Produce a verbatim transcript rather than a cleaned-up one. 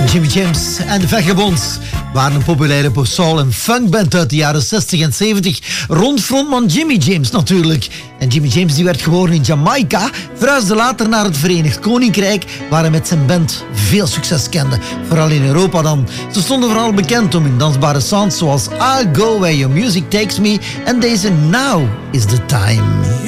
Jimmy James en de Vagabonds waren een populaire soul- en funkband uit de jaren zestig en zeventig. Rond frontman Jimmy James natuurlijk. En Jimmy James die werd geboren in Jamaica, verhuisde later naar het Verenigd Koninkrijk, waar hij met zijn band veel succes kende. Vooral in Europa dan. Ze stonden vooral bekend om hun dansbare sounds zoals I'll Go Where Your Music Takes Me en deze Now Is The Time.